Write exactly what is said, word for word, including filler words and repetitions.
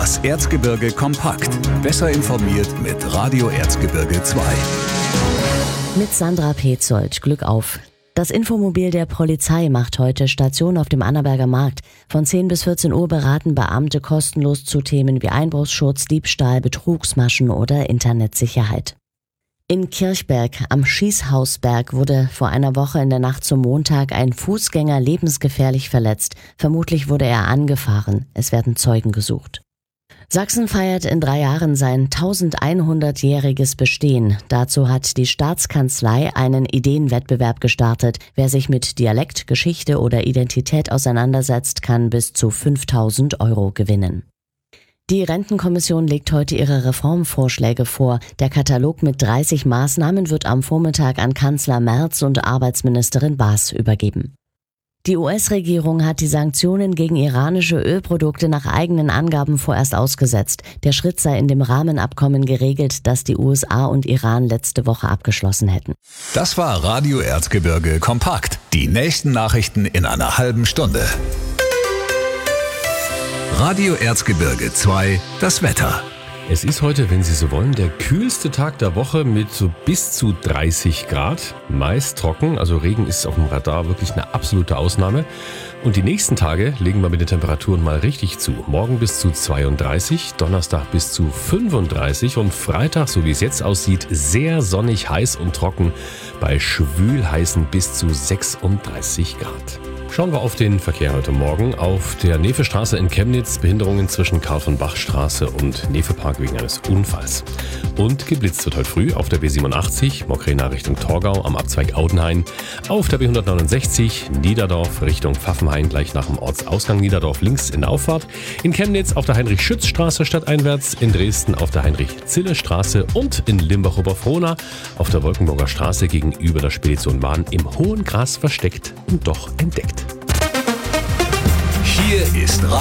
Das Erzgebirge kompakt. Besser informiert mit Radio Erzgebirge zwei. Mit Sandra Petzold. Glück auf. Das Infomobil der Polizei macht heute Station auf dem Annaberger Markt. Von zehn bis vierzehn Uhr beraten Beamte kostenlos zu Themen wie Einbruchsschutz, Diebstahl, Betrugsmaschen oder Internetsicherheit. In Kirchberg am Schießhausberg wurde vor einer Woche in der Nacht zum Montag ein Fußgänger lebensgefährlich verletzt. Vermutlich wurde er angefahren. Es werden Zeugen gesucht. Sachsen feiert in drei Jahren sein elfhundertjähriges Bestehen. Dazu hat die Staatskanzlei einen Ideenwettbewerb gestartet. Wer sich mit Dialekt, Geschichte oder Identität auseinandersetzt, kann bis zu fünftausend Euro gewinnen. Die Rentenkommission legt heute ihre Reformvorschläge vor. Der Katalog mit dreißig Maßnahmen wird am Vormittag an Kanzler Merz und Arbeitsministerin Baas übergeben. Die U S-Regierung hat die Sanktionen gegen iranische Ölprodukte nach eigenen Angaben vorerst ausgesetzt. Der Schritt sei in dem Rahmenabkommen geregelt, das die U S A und Iran letzte Woche abgeschlossen hätten. Das war Radio Erzgebirge kompakt. Die nächsten Nachrichten in einer halben Stunde. Radio Erzgebirge zwei, das Wetter. Es ist heute, wenn Sie so wollen, der kühlste Tag der Woche mit so bis zu dreißig Grad. Meist trocken, also Regen ist auf dem Radar wirklich eine absolute Ausnahme. Und die nächsten Tage legen wir mit den Temperaturen mal richtig zu. Morgen bis zu zweiunddreißig, Donnerstag bis zu fünfunddreißig und Freitag, so wie es jetzt aussieht, sehr sonnig, heiß und trocken bei schwülheißen bis zu sechsunddreißig Grad. Schauen wir auf den Verkehr heute Morgen. Auf der Nevestraße in Chemnitz Behinderungen zwischen Karl-von-Bach-Straße und Nevepark wegen eines Unfalls. Und geblitzt wird heute früh auf der B siebenundachtzig, Mokrena Richtung Torgau am Abzweig Audenhain. Auf der B hundertneunundsechzig, Niederdorf Richtung Pfaffenhain, gleich nach dem Ortsausgang Niederdorf links in der Auffahrt. In Chemnitz auf der Heinrich-Schütz-Straße stadteinwärts, in Dresden auf der Heinrich-Zille-Straße und in Limbach-Oberfrohna auf der Wolkenburger Straße gegenüber der Spedition Bahn im hohen Gras versteckt und doch entdeckt. Hier ist